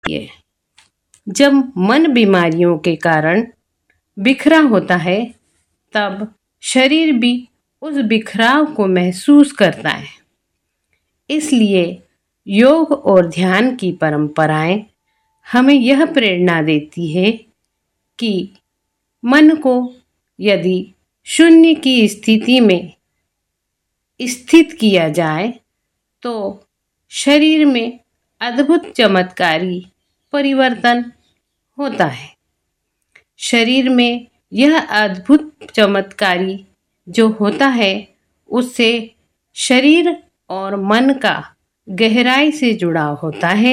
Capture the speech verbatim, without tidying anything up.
है। जब मन बीमारियों के कारण बिखरा होता है तब शरीर भी उस बिखराव को महसूस करता है। इसलिए योग और ध्यान की परंपराएं हमें यह प्रेरणा देती है कि मन को यदि शून्य की स्थिति में स्थित किया जाए तो शरीर में अद्भुत चमत्कारी परिवर्तन होता है। शरीर में यह अद्भुत चमत्कारी जो होता है उससे शरीर और मन का गहराई से जुड़ाव होता है।